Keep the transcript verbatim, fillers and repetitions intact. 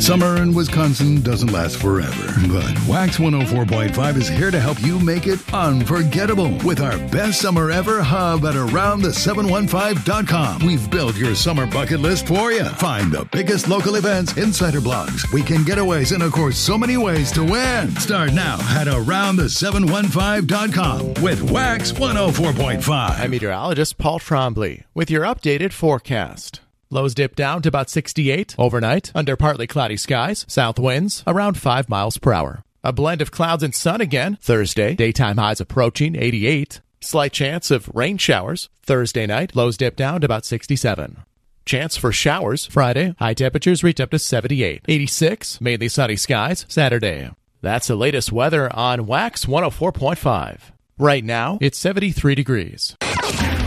Summer in Wisconsin doesn't last forever, but Wax one oh four point five is here to help you make it unforgettable with our best summer ever hub at around the seven one five dot com. We've built your summer bucket list for you. Find the biggest local events, insider blogs, weekend getaways, and of course, so many ways to win. Start now at around the seven one five dot com with Wax one oh four point five. I'm meteorologist Paul Trombley with your updated forecast. Lows dip down to about sixty-eight overnight under partly cloudy skies, south winds around five miles per hour. A blend of clouds and sun again Thursday, daytime highs approaching eighty-eight. Slight chance of rain showers Thursday night, lows dip down to about sixty-seven. Chance for showers Friday, high temperatures reach up to seventy-eight. eighty-six, mainly sunny skies Saturday. That's the latest weather on Wax one oh four point five. Right now, it's seventy-three degrees.